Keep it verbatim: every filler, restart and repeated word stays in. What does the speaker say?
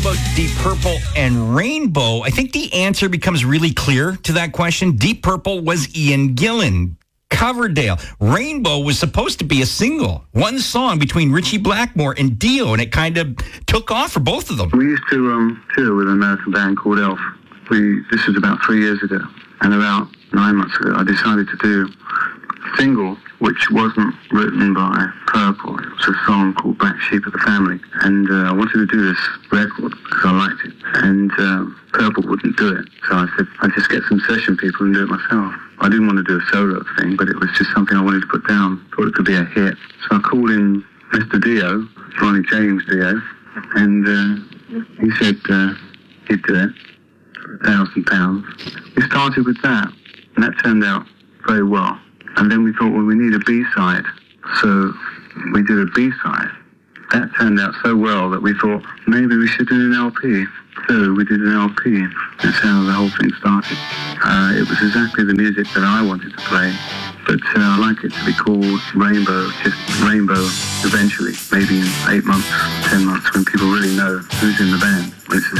about Deep Purple and Rainbow, I think the answer becomes really clear to that question. Deep Purple was Ian Gillan. Coverdale. Rainbow was supposed to be a single. One song between Richie Blackmore and Dio, and it kind of took off for both of them. We used to um, tour with an American band called Elf. We, this was about three years ago. And about nine months ago, I decided to do a single which wasn't written by Purple. It was a song called Black Sheep of the Family. And uh, I wanted to do this record because I liked it. And uh, Purple wouldn't do it. So I said, I'd just get some session people and do it myself. I didn't want to do a solo thing, but it was just something I wanted to put down. Thought it could be a hit. So I called in Mister Dio, Ronnie James Dio, and uh, he said uh, he'd do it for a thousand pounds. We started with that, and that turned out very well. And then we thought, well, we need a B-side. So we did a B-side. That turned out so well that we thought, maybe we should do an L P. So we did an L P. That's how the whole thing started. Uh, it was exactly the music that I wanted to play, but uh, I like it to be called Rainbow, just Rainbow eventually, maybe in eight months, ten months, when people really know who's in the band. When it's